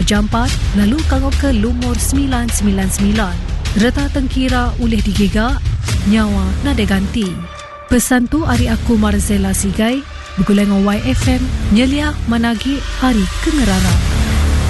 berjampat lalu kanggo ke lumur 999. Reta tengkira ulih digigak, nyawa nada ganti. Pesan tu hari aku Marzela Sigai, bergulai dengan YFM, nyelia managi hari kengerara.